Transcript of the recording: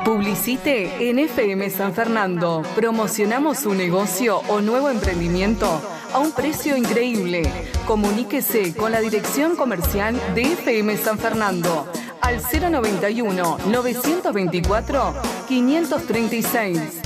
Publicite en FM San Fernando. Promocionamos su negocio o nuevo emprendimiento a un precio increíble. Comuníquese con la dirección comercial de FM San Fernando al 091 924 536.